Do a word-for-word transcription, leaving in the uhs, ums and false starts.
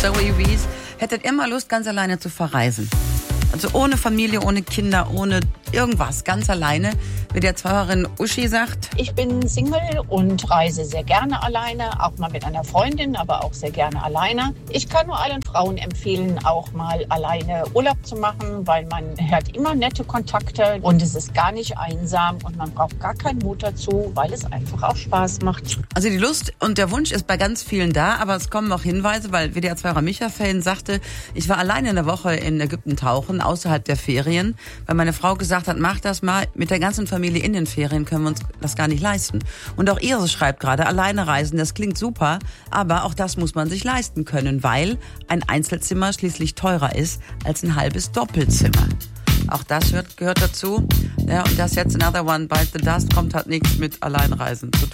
Zoe Wies, hättet immer Lust, ganz alleine zu verreisen. Also ohne Familie, ohne Kinder, ohne irgendwas, ganz alleine. Wie der Zuhörerin Uschi sagt. Ich bin Single und reise sehr gerne alleine, auch mal mit einer Freundin, aber auch sehr gerne alleine. Ich kann nur allen Frauen empfehlen, auch mal alleine Urlaub zu machen, weil man hat immer nette Kontakte und es ist gar nicht einsam und man braucht gar keinen Mut dazu, weil es einfach auch Spaß macht. Also die Lust und der Wunsch ist bei ganz vielen da, aber es kommen auch Hinweise, weil W D R zwei Micha vorhin sagte, ich war alleine eine Woche in Ägypten tauchen, außerhalb der Ferien, weil meine Frau gesagt hat, mach das mal, mit der ganzen Familie in den Ferien können wir uns das gar nicht leisten. Und auch Iris schreibt gerade, alleine reisen, das klingt super, aber auch das muss man sich leisten können, weil ein Einzelzimmer schließlich teurer ist als ein halbes Doppelzimmer. Auch das gehört, gehört dazu. Ja, und das jetzt Another One Bite the Dust kommt, hat nichts mit Alleinreisen zu tun.